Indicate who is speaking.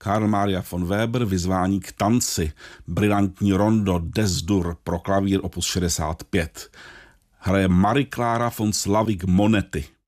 Speaker 1: Karl Maria von Weber Vyzvání k tanci, brilantní rondo Des-dur pro klavír opus 65. Hraje Marie Clara von Slavik Monetti.